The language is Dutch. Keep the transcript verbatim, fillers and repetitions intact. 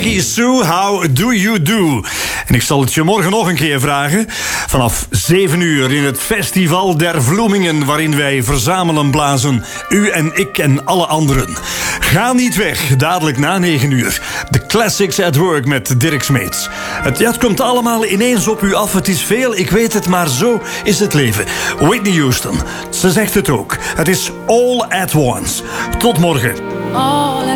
Peggy Sue, how do you do? En ik zal het je morgen nog een keer vragen. Vanaf zeven uur in het Festival der Vloemingen, waarin wij verzamelen blazen. U en ik en alle anderen. Ga niet weg, dadelijk na negen uur. The Classics at Work met Dirk Smeets. Het, ja, het komt allemaal ineens op u af. Het is veel, ik weet het, maar zo is het leven. Whitney Houston, ze zegt het ook. Het is all at once. Tot morgen. All